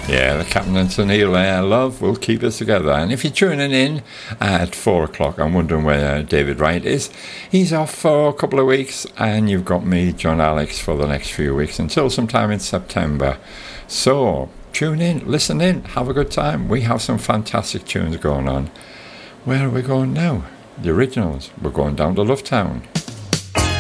Yeah, the Captain and Sunil there, love will keep us together. And if you're tuning in at 4 o'clock and wondering where David Wright is, he's off for a couple of weeks, and you've got me, John Alex, for the next few weeks until sometime in September. So tune in, listen in, have a good time. We have some fantastic tunes going on. Where are we going now? The originals. We're going down to Lovetown.